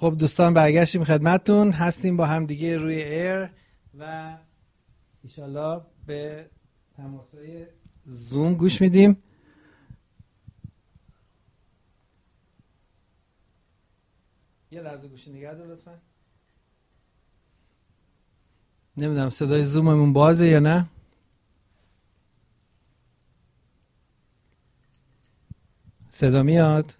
خب دوستان برگشتیم خدمتتون، هستیم با هم دیگه روی ایر و انشالله به تماسای زوم گوش میدیم. یه لحظه گوشی نگه دار لطفا. نمیدونم صدای زوممون بازه یا نه. صدا میاد؟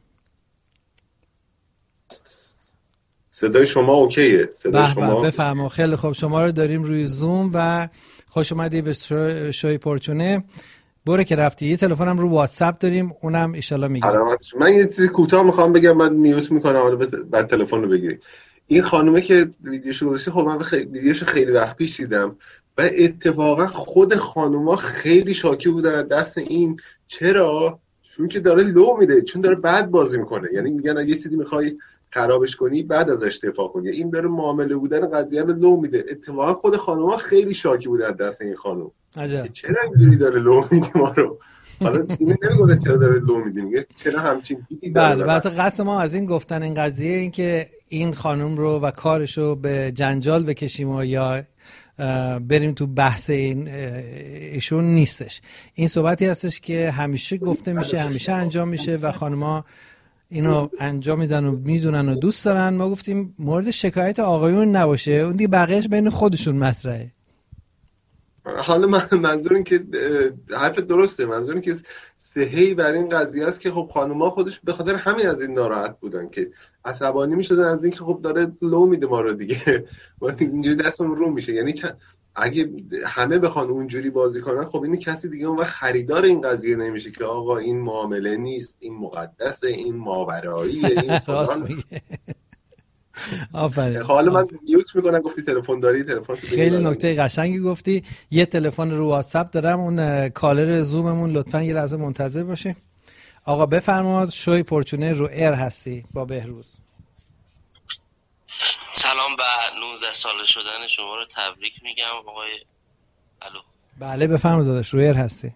صدای شما اوکیه. صدای شما بفرما. خیلی خوب، شما رو داریم روی زوم و خوش اومدی به شوی پورچونه. بره که رفتی یه تلفنم رو واتساپ داریم، اونم ان شاءالله میگیریم. من یه چیزی کوتاه میخوام بگم، بعد میوت میکنم، حالا بعد تلفن رو بگیری. این خانومه که ویدیوشو گذاشته، خب من ویدیوشو خیلی وقت پیش دیدم و اتفاقا خود خانوما خیلی شاکی بودن دست این. چرا؟ چون که داره لو میده، چون داره بد بازی میکنه. یعنی میگن یه چیزی میخوای خرابش کنی بعد ازش دفاع کنی. این داره معامله بودن قضیه رو لو میده. اتفاقا خود خانوما خیلی شاکی بودن دست این خانوم. چرا اینجوری داره لو میده ما رو؟ حالا این نمیگه چرا داره لو میده، میگه چرا همچین دیدی داره. بله، قصد ما از این گفتن این قضیه این که این خانم رو و کارشو به جنجال بکشیم و یا بریم تو بحث ایشون نیستش. این صحبتی هستش که همیشه گفته میشه، همیشه انجام میشه و خانم‌ها اینو انجام میدن و میدونن و دوست دارن. ما گفتیم مورد شکایت آقایون نباشه، اون دیگه بقیه‌اش بین خودشون مطرحه. حالا منظور این که حرف درسته، منظور این که صحیح بر این قضیه است که خب خانوما خودش به خاطر همین از این ناراحت بودن که عصبانی میشدن از این که خب داره لو میده ما رو دیگه. وقتی اینجوری دستمون رو میشه، یعنی اگه همه بخوان اونجوری بازی کنن، خب این کسی دیگه اون وقت خریدار این قضیه نمیشه که آقا این معامله نیست، این مقدسه، این ماوراییه، این فلان. آفرین. حالا من میوت میکنم. گفتی تلفن داری، تلفن خیلی نکته قشنگی گفتی. یه تلفن رو واتساپ دارم، اون کالر زوممون، لطفاً یه لحظه منتظر باشی. آقا بفرمایید، شوی پورچونه رو ایر هستی با بهروز. سلام، به 19 ساله شدن شما رو تبریک میگم آقای الو. بله بفرمایید داداش، رو ایر هستی.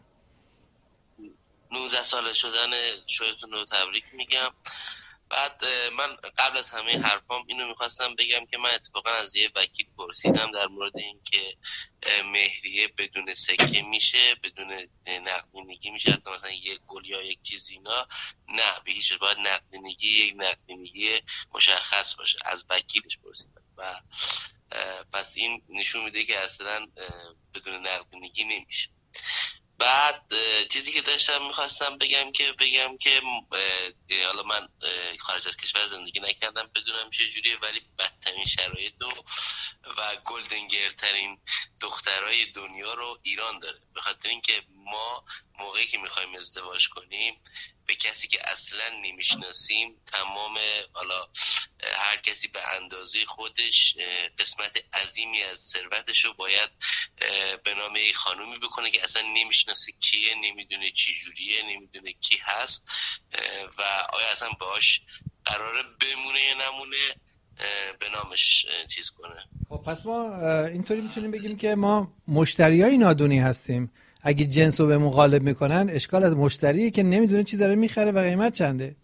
19 ساله شدن شویتون رو تبریک میگم. بعد من قبل از همه حرفام اینو میخواستم بگم که من اتفاقا از یه وکیل پرسیدم در مورد این که مهریه بدون سکه میشه، بدون نقدینگی میشه، حتی مثلا یک گل یا یک چیز اینا. نه، به هیچ وجه باید نقدینگی یک نقدینگی مشخص باشه. از وکیلش پرسیدم و پس این نشون میده که اصلا بدون نقدینگی نمیشه. بعد چیزی که داشتم میخواستم بگم که حالا من خارج از کشور زندگی نکردم، بدونم چه جوریه، ولی بدترین شرایط و گلدنگرترین دخترای دنیا رو ایران داره. به خاطر اینکه ما موقعی که میخوایم ازدواج کنیم به کسی که اصلا نمیشناسیم، تمام حالا هر کسی به اندازه خودش قسمت عظیمی از ثروتش رو باید به نام یک خانومی بکنه که اصلا نمیشناسه کیه، نمیدونه چی جوریه، نمیدونه کی هست و آیا اصلا باهاش قراره بمونه یا نمونه، به نامش چیز کنه. خب پس ما اینطوری میتونیم بگیم که ما مشتریای نادونی هستیم. اگه جنس رو بهمون غالب میکنن، اشکال از مشتریه که نمیدونه چی داره میخره و قیمت چنده.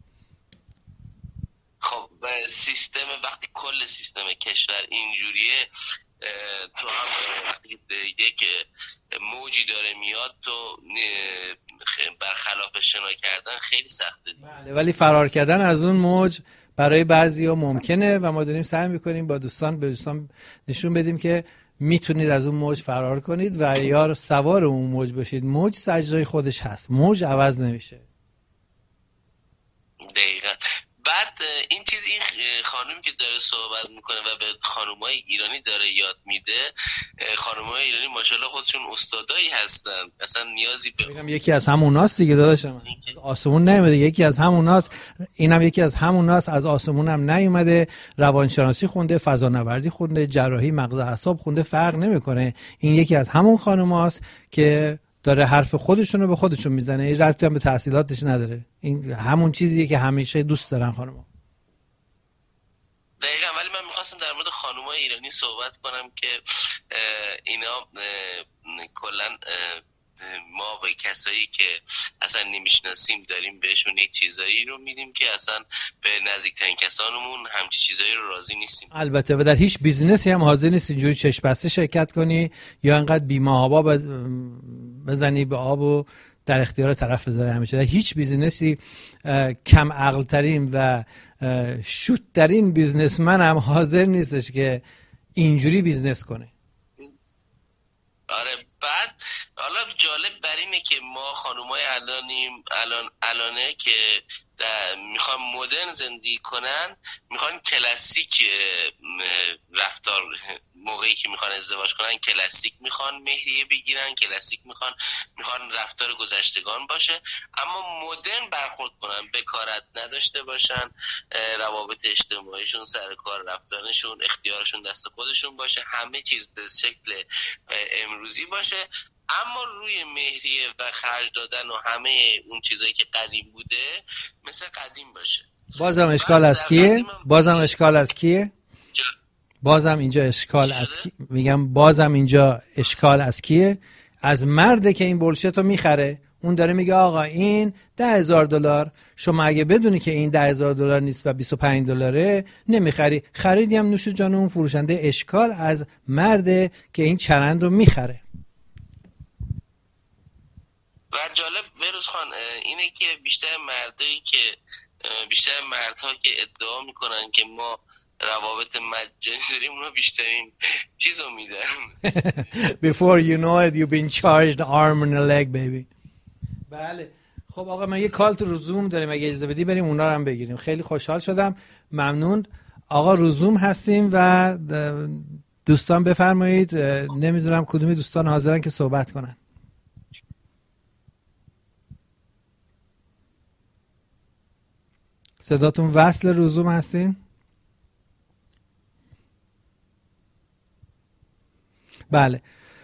خب سیستم، وقتی کل سیستم کشور اینجوریه، تو هم وقتی یک موجی داره میاد، تو برخلاف شنا کردن خیلی سخته. بله، ولی فرار کردن از اون موج برای بعضیا ممکنه و ما داریم سعی میکنیم با دوستان نشون بدیم که میتونید از اون موج فرار کنید و یا سوار اون موج بشید. موج سجدای خودش هست، موج عوض نمیشه. دقیقاً. بعد این خانومی که داره صحبت میکنه و به خانومای ایرانی داره یاد میده، خانومای ایرانی ماشاءالله خودشون استادایی هستن، اصلا نیازی به یکی از هموناست دیگه داداشم، آسمون نیومده، یکی از هموناست. اینم یکی از هموناست، از آسمون هم نیومده. روانشناسی خونده، فضانوردی خونده، جراحی مغز اعصاب خونده، فرق نمیکنه. این یکی از همون خانوماست که داره حرف خودشون رو به خودشون میزنه، این ربطی هم به تحصیلاتش نداره. این همون چیزیه که همیشه دوست دارن خانوما. دقیقا. ولی من میخواستم در مورد خانومای ایرانی صحبت کنم که اینا کلن ما به کسایی که اصلا نمیشناسیم داریم بهشون یک چیزایی رو میدیم که اصلا به نزدیکترین کسانمون همچین چیزایی رو راضی نیستیم. البته و در هیچ بیزنسی هم حاضر نیست اینجوری چشم بسته شرکت کنی یا انقدر بی‌محابا بزنی به آب و در اختیار طرف بذاره همیشه. در هیچ بیزنسی کم عقل ترین و شوت ترین بیزنسمن هم حاضر نیستش که اینجوری بیزنس کنه. آره بعد حالا جالب بر اینه که ما خانومای الانه که میخوان مدرن زندگی کنن، میخوان کلاسیک رفتار، موقعی که میخوان ازدواج کنن کلاسیک میخوان مهریه بگیرن، کلاسیک میخوان رفتار گذشتگان باشه، اما مدرن برخورد کنن، بکارت نداشته باشن، روابط اجتماعیشون سر کار، رفتارشون اختیارشون دست خودشون باشه، همه چیز به شکل امروزی باشه، اما روی مهریه و خرج دادن و همه اون چیزایی که قدیم بوده مثل قدیم باشه. بازم اشکال از کیه؟ بازم اشکال از کیه؟ بازم اینجا اشکال از کی؟ میگم بازم اینجا اشکال از کیه؟ از مرده که این بولشت رو میخره. اون داره میگه آقا این $10,000، شما اگه بدونی که این $10,000 نیست و $25 نمیخری، خریدی هم نوش جان اون فروشنده. اشکال از مرده که این چرند رو میخره. و جالب بروز خان اینه که بیشتر مردها که ادعا میکنن که ما روابط مجانی داریم، اونا بیشترین چیزو میدن. Before you know it you've been charged arm and a leg baby. بله خب آقا من یه کال تو روزوم داریم، اگه اجازه بدی بریم اونا رو هم بگیریم. خیلی خوشحال شدم، ممنون آقا. روزوم هستیم و دوستان بفرمایید، نمیدونم کدومی دوستان حاضرن که صحبت کنن. صداتون وصل روزوم هستین؟ بله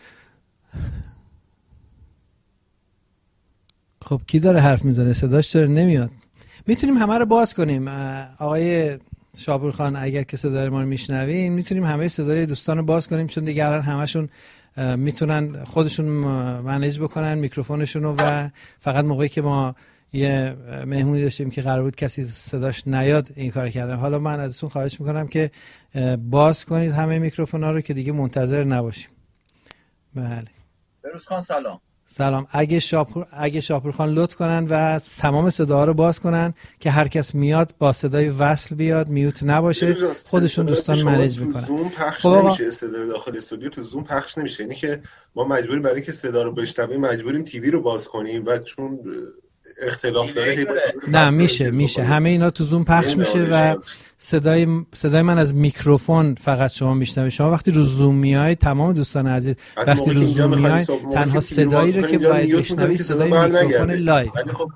خب کی داره حرف میزنه؟ صداش چرا نمیاد؟ میتونیم همه رو باز کنیم. آقای شاپور خان اگر که صدای ما رو میشنوین میتونیم همه صدای دوستان رو باز کنیم، چون دیگه الان همشون میتونن خودشون منیج بکنن میکروفونشون رو و فقط موقعی که ما یه مهمونی داشتیم که قرار بود کسی صداش نیاد این کار کردم. حالا من ازتون خواهش میکنم که باز کنید همه میکروفونا رو که دیگه منتظر نباشیم. بله بروز خان سلام. سلام. اگه شاپور خان لطف کنن و تمام صداها رو باز کنن که هر کس میاد با صدای وصل بیاد، میوت نباشه، خودشون دوستان منیج میکنن. زوم پخش نمیشه، صدای داخل استودیو تو زوم پخش نمیشه، یعنی که ما مجبوریم برای اینکه صدا رو بشنویم مجبوریم تیوی رو باز کنیم و چون اختلاف داره نه میشه همه اینا تو زوم پخش میشه و صدای من از میکروفون فقط شما میشنوید. شما وقتی رو زوم میای تمام دوستان عزیز وقتی رو زوم میای تنها صدایی رو که باید بشنوید صدای میکروفون لایو.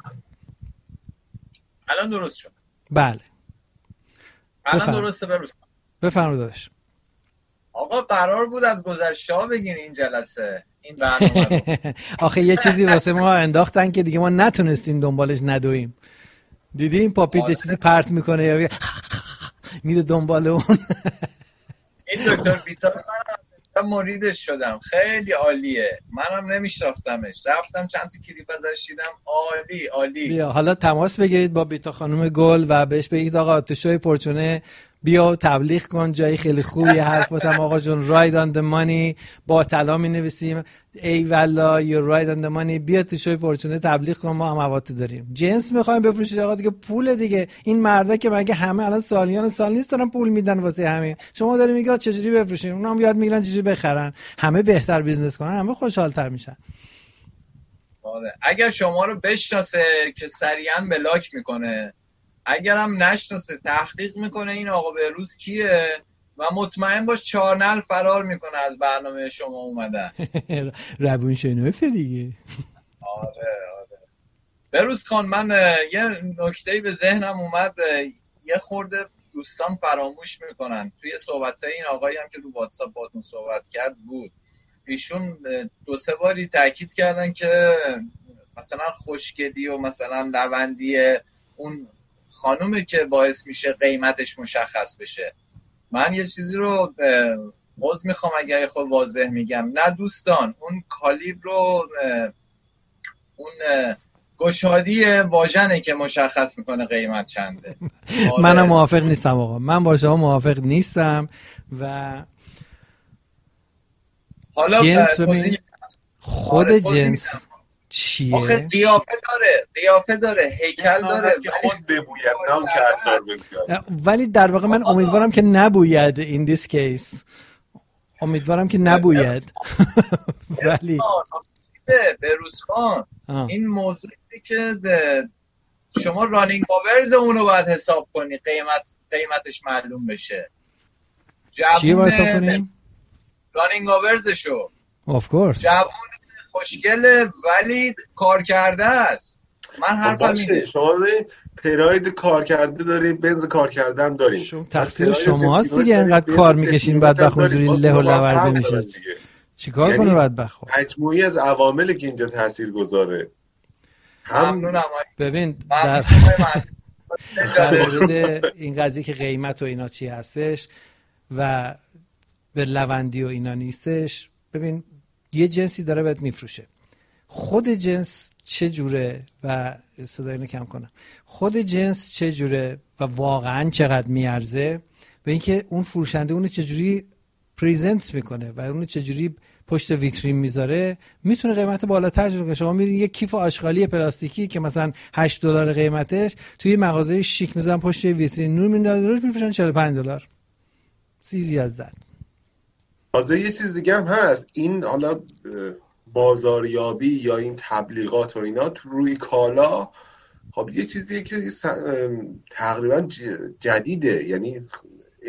الان درست شد؟ بله الان درسته. بفرمایید داداش. آقا قرار بود از گذشته بگین این جلسه این برنامه رو. آخه یه چیزی واسه ما انداختن که دیگه ما نتونستیم دنبالش ندویم. دیدی این پاپیت یه چیزی پرت میکنه یا میره دنبال اون. این دکتر بیتار من مریدش شدم، خیلی عالیه، منم نمیشناختمش، رفتم چند تا کلیپ ازش دیدم، عالی. بیا حالا تماس بگیرید با بیتا خانم گل و بهش بگید آقا تو شوی پرچونه بیا و تبلیغ کن، جایی خیلی خوبی، حرفاتم آقا جون راید آن د مانی با طلا می نویسیم، ای والله یو راید آن د مانی، بیا تو شوی پرچونه تبلیغ کن، ما هم هواتو داریم. جنس میخوایم بفروشید آقا دیگه، پول دیگه. این مردا که مگه همه الان سالیان سال نیست دارن پول میدن واسه همین؟ شما داری میگی چجوری بفروشین، اونا هم یاد میگیرن چجوری بخرن، همه بهتر بیزنس کنن، همه خوشحال‌تر میشن. اگر شما رو بشناسه که سریعا بلاک میکنه، اگرم نشناسه تحقیق میکنه این آقا بهروز کیه و مطمئن باش 4 نعل فرار میکنه از برنامه شما اومدن. ربون شنوفه دیگه. آره بهروز خان، من یه نکته‌ای به ذهنم اومد، یه خورده دوستان فراموش میکنن. توی صحبتای این آقایی هم که تو واتساپ باهاتون صحبت کرد بود، ایشون 2-3 باری تاکید کردن که مثلا خوشگلی و مثلا لوندی اون خانومی که باعث میشه قیمتش مشخص بشه. من یه چیزی رو عذر میخوام اگر خود واضح میگم، نه دوستان، اون کالیبر رو اون گشادی واژنه که مشخص میکنه قیمت چنده. منم موافق نیستم آقا، من با شما موافق نیستم. و حالا جنس ببین خود جنس چیه؟ آخه قیافه داره هیکل داره که خود ببوید نه اون که عطار بگوید. ولی در واقع من امیدوارم که نبوید این this case، امیدوارم که نبوید. ولی بروز خان این موضوعی که شما رانینگ آورز اونو باید حساب کنی، قیمتش معلوم بشه. چیه باید حساب کنیم؟ رانینگ آورزشو of course. جوان خوشگله ولی کار کرده است. من حرفم اینه شما پراید کار کرده داریم، بنز کار کرده هم داریم. تقصیر شما هست دیگه، اینقدر کار میکشین بدبخت اونجوری له و لورده میشه. چیکار کنه بدبخت؟ مجموعی از عواملی که اینجا تاثیر گذاره. ممنونم. ببین در مورد این قضیه که قیمت و اینا چی هستش و به لوندی و اینا نیستش، ببین یه جنسی داره بهت میفروشه، خود جنس چه جوره و صدای اینو کم کنم، خود جنس چه جوره و واقعا چقدر میارزه به اینکه اون فروشنده اونو چجوری پریزنت میکنه و اونو چجوری پشت ویترین میذاره، میتونه قیمت بالاتر کنه. شما میرین یه کیف آشغالی پلاستیکی که مثلا $8 قیمتش، توی مغازه شیک میذارن پشت ویترین، نور میندازن روش میفروشن $45. چیزی از دست. تازه یه چیز دیگه هم هست، این حالا بازاریابی یا این تبلیغات و اینا روی کالا، خب یه چیزیه که تقریبا جدیده، یعنی